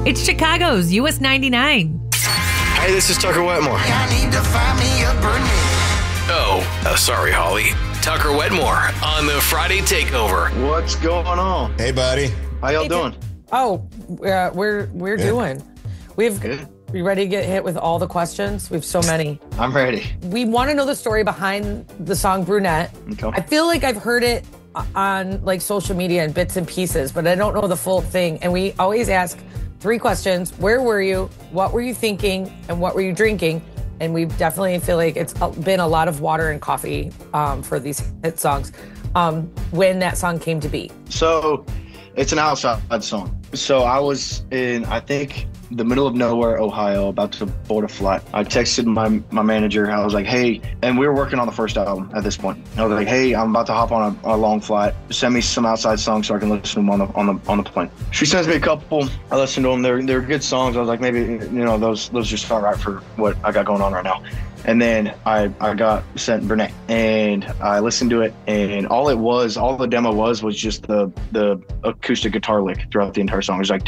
It's Chicago's US 99. Hey, this is Tucker Wetmore. I need to find me a brunette. Oh, sorry, Holly. Tucker Wetmore on the Friday Takeover. What's going on? Hey, buddy. How y'all doing? Oh, we're doing. Good. You ready to get hit with all the questions? We have so many. I'm ready. We want to know the story behind the song Brunette. Okay. I feel like I've heard it on like social media in bits and pieces, but I don't know the full thing. And we always ask 3 questions. Where were you? What were you thinking? And what were you drinking? And we definitely feel like it's been a lot of water and coffee for these hit songs when that song came to be. So it's an outside song. So I was in, I think, the middle of nowhere, Ohio, about to board a flight. I texted my manager. I was like, hey, and we were working on the first album at this point. I was like, hey, I'm about to hop on a long flight. Send me some outside songs so I can listen to them on the plane. She sends me a couple. I listen to them. They're good songs. I was like, maybe, those just aren't right for what I got going on right now. And then I got sent Brunette, and I listened to it, and all the demo was just the acoustic guitar lick throughout the entire song. It was like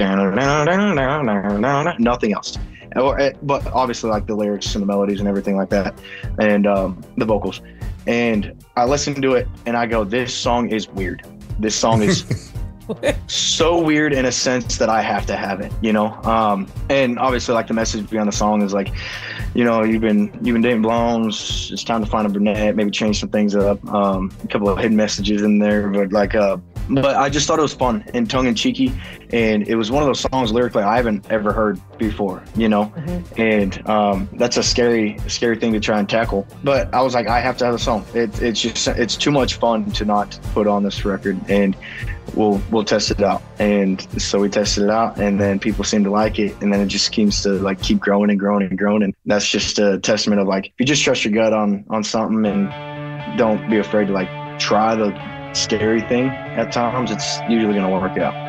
nothing else, but obviously like the lyrics and the melodies and everything like that, and the vocals. And I listened to it, and I go, this song is weird. This song is so weird in a sense that I have to have it, and obviously like the message behind the song is like, you've been dating blondes, it's time to find a brunette, maybe change some things up, a couple of hidden messages in there, but I just thought it was fun and tongue-in-cheeky, and it was one of those songs lyrically I haven't ever heard before, and that's a scary thing to try and tackle, but I was like, I have to have a song. It's too much fun to not put on this record, and we'll test it out. And so we tested it out, and then people seem to like it, and then it just seems to like keep growing and growing and growing. And that's just a testament of like, if you just trust your gut on something and don't be afraid to like try the scary thing at times, it's usually going to work out.